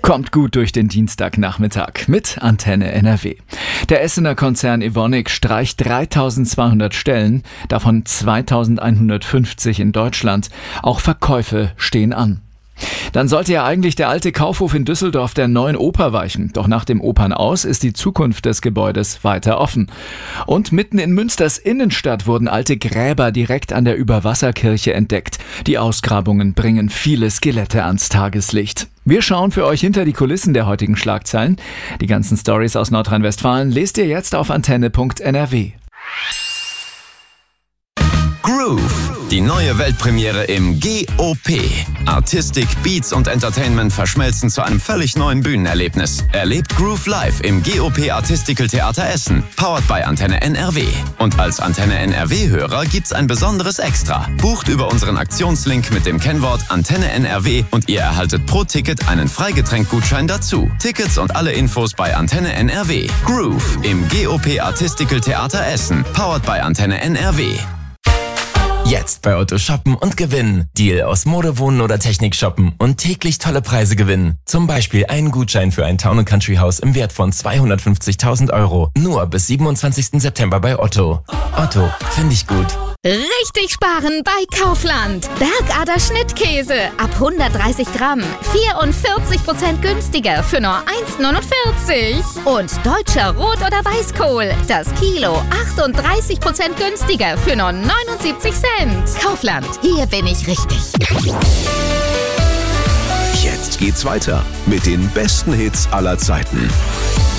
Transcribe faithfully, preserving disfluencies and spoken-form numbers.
Kommt gut durch den Dienstagnachmittag mit Antenne N R W. Der Essener Konzern Evonik streicht dreitausendzweihundert Stellen, davon zweitausendeinhundertfünfzig in Deutschland. Auch Verkäufe stehen an. Dann sollte ja eigentlich der alte Kaufhof in Düsseldorf der neuen Oper weichen. Doch nach dem Opernaus ist die Zukunft des Gebäudes weiter offen. Und mitten in Münsters Innenstadt wurden alte Gräber direkt an der Überwasserkirche entdeckt. Die Ausgrabungen bringen viele Skelette ans Tageslicht. Wir schauen für euch hinter die Kulissen der heutigen Schlagzeilen. Die ganzen Storys aus Nordrhein-Westfalen lest ihr jetzt auf antenne punkt n r w. Groove, die neue Weltpremiere im G O P. Artistik, Beats und Entertainment verschmelzen zu einem völlig neuen Bühnenerlebnis. Erlebt Groove live im G O P Artistical Theater Essen, powered by Antenne N R W. Und als Antenne N R W-Hörer gibt's ein besonderes Extra. Bucht über unseren Aktionslink mit dem Kennwort Antenne N R W und ihr erhaltet pro Ticket einen Freigetränkgutschein dazu. Tickets und alle Infos bei Antenne N R W. Groove im G O P Artistical Theater Essen, powered by Antenne N R W. Jetzt bei Otto shoppen und gewinnen. Deal aus Mode, Wohnen oder Technik shoppen und täglich tolle Preise gewinnen. Zum Beispiel einen Gutschein für ein Town and Country Haus im Wert von zweihundertfünfzigtausend Euro. Nur bis siebenundzwanzigsten September bei Otto. Otto, finde ich gut. Richtig sparen bei Kaufland. Bergader Schnittkäse ab hundertdreißig Gramm. vierundvierzig Prozent günstiger für nur eins neunundvierzig. Und deutscher Rot- oder Weißkohl. Das Kilo achtunddreißig Prozent günstiger für nur neunundsiebzig Cent. Kaufland, hier bin ich richtig. Jetzt geht's weiter mit den besten Hits aller Zeiten.